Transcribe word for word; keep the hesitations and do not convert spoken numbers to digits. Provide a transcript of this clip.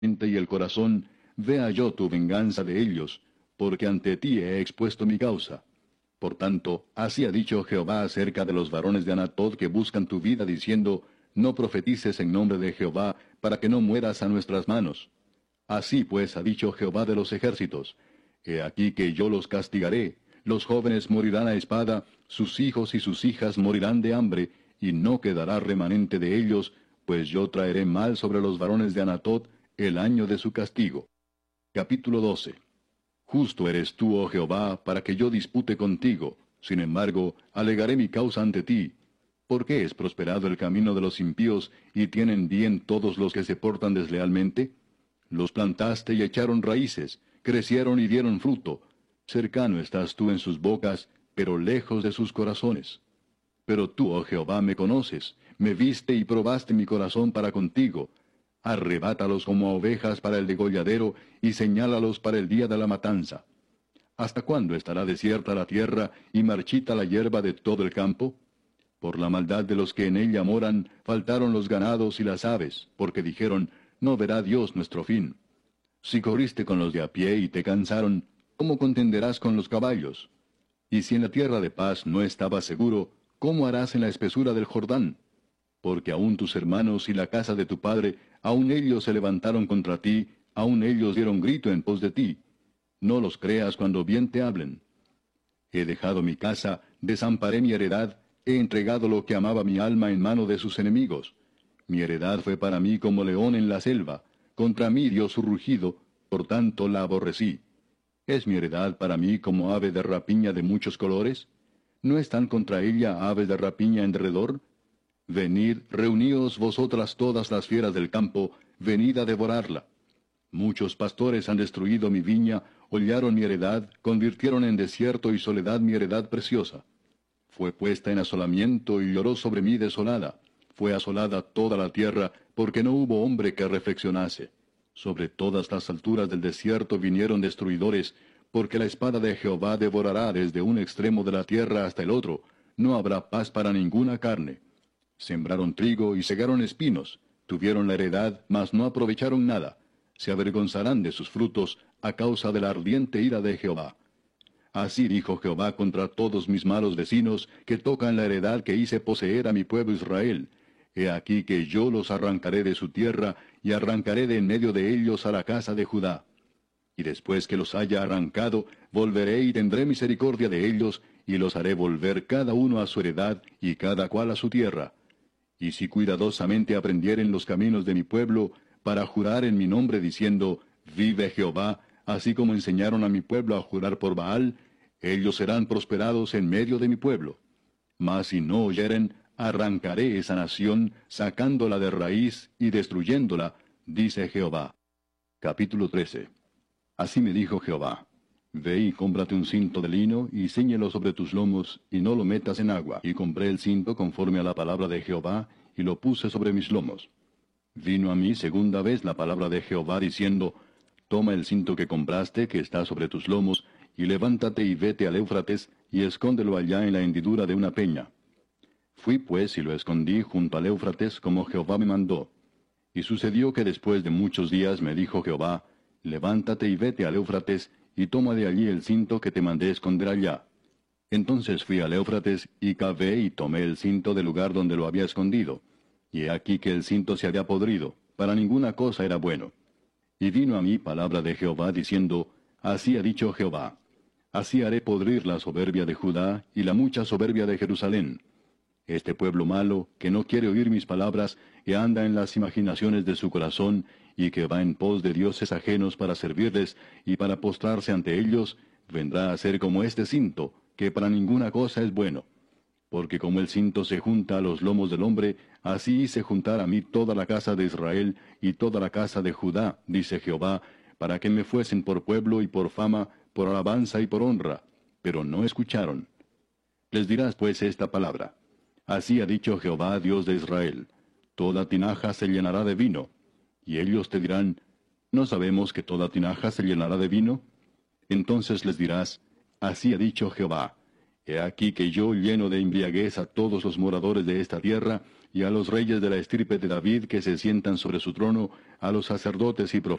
mente y el corazón, vea yo tu venganza de ellos, porque ante ti he expuesto mi causa. Por tanto, así ha dicho Jehová acerca de los varones de Anatot que buscan tu vida, diciendo, no profetices en nombre de Jehová, para que no mueras a nuestras manos. Así pues ha dicho Jehová de los ejércitos, he aquí que yo los castigaré, los jóvenes morirán a espada, sus hijos y sus hijas morirán de hambre, y no quedará remanente de ellos, pues yo traeré mal sobre los varones de Anatot el año de su castigo. Capítulo doce. Justo eres tú, oh Jehová, para que yo dispute contigo. Sin embargo, alegaré mi causa ante ti. ¿Por qué es prosperado el camino de los impíos, y tienen bien todos los que se portan deslealmente? Los plantaste y echaron raíces, crecieron y dieron fruto. Cercano estás tú en sus bocas, pero lejos de sus corazones. Pero tú, oh Jehová, me conoces, me viste y probaste mi corazón para contigo. Arrebátalos como a ovejas para el degolladero, y señálalos para el día de la matanza. ¿Hasta cuándo estará desierta la tierra, y marchita la hierba de todo el campo? Por la maldad de los que en ella moran, faltaron los ganados y las aves, porque dijeron, no verá Dios nuestro fin. Si corriste con los de a pie y te cansaron, ¿cómo contenderás con los caballos? Y si en la tierra de paz no estabas seguro, ¿cómo harás en la espesura del Jordán? Porque aun tus hermanos y la casa de tu padre, aun ellos se levantaron contra ti, aun ellos dieron grito en pos de ti. No los creas cuando bien te hablen. He dejado mi casa, desamparé mi heredad, he entregado lo que amaba mi alma en mano de sus enemigos. Mi heredad fue para mí como león en la selva, contra mí dio su rugido, por tanto la aborrecí. ¿Es mi heredad para mí como ave de rapiña de muchos colores? ¿No están contra ella aves de rapiña en derredor? Venid, reuníos vosotras todas las fieras del campo, venid a devorarla. Muchos pastores han destruido mi viña, hollaron mi heredad, convirtieron en desierto y soledad mi heredad preciosa. Fue puesta en asolamiento y lloró sobre mí desolada. Fue asolada toda la tierra, porque no hubo hombre que reflexionase. Sobre todas las alturas del desierto vinieron destruidores, porque la espada de Jehová devorará desde un extremo de la tierra hasta el otro. No habrá paz para ninguna carne. Sembraron trigo y segaron espinos, tuvieron la heredad, mas no aprovecharon nada. Se avergonzarán de sus frutos a causa de la ardiente ira de Jehová. Así dijo Jehová contra todos mis malos vecinos, que tocan la heredad que hice poseer a mi pueblo Israel. He aquí que yo los arrancaré de su tierra, y arrancaré de en medio de ellos a la casa de Judá. Y después que los haya arrancado, volveré y tendré misericordia de ellos, y los haré volver cada uno a su heredad, y cada cual a su tierra. Y si cuidadosamente aprendieren los caminos de mi pueblo, para jurar en mi nombre diciendo, vive Jehová, así como enseñaron a mi pueblo a jurar por Baal, ellos serán prosperados en medio de mi pueblo. Mas si no oyeren, arrancaré esa nación, sacándola de raíz y destruyéndola, dice Jehová. Capítulo trece. Así me dijo Jehová, ve y cómprate un cinto de lino, y cíñelo sobre tus lomos, y no lo metas en agua. Y compré el cinto conforme a la palabra de Jehová, y lo puse sobre mis lomos. Vino a mí segunda vez la palabra de Jehová, diciendo, toma el cinto que compraste, que está sobre tus lomos, y levántate y vete al Éufrates, y escóndelo allá en la hendidura de una peña. Fui pues y lo escondí junto al Éufrates, como Jehová me mandó. Y sucedió que después de muchos días me dijo Jehová, levántate y vete al Éufrates, y toma de allí el cinto que te mandé esconder allá. Entonces fui al Éufrates, y cavé y tomé el cinto del lugar donde lo había escondido. Y he aquí que el cinto se había podrido, para ninguna cosa era bueno. Y vino a mí palabra de Jehová, diciendo, así ha dicho Jehová, así haré podrir la soberbia de Judá, y la mucha soberbia de Jerusalén. Este pueblo malo, que no quiere oír mis palabras, y anda en las imaginaciones de su corazón, y que va en pos de dioses ajenos para servirles, y para postrarse ante ellos, vendrá a ser como este cinto, que para ninguna cosa es bueno. Porque como el cinto se junta a los lomos del hombre, así hice juntar a mí toda la casa de Israel, y toda la casa de Judá, dice Jehová, para que me fuesen por pueblo y por fama, por alabanza y por honra. Pero no escucharon. Les dirás pues esta palabra. Así ha dicho Jehová, Dios de Israel, toda tinaja se llenará de vino. Y ellos te dirán, ¿no sabemos que toda tinaja se llenará de vino? Entonces les dirás, así ha dicho Jehová, he aquí que yo lleno de embriaguez a todos los moradores de esta tierra, y a los reyes de la estirpe de David que se sientan sobre su trono, a los sacerdotes y profetas,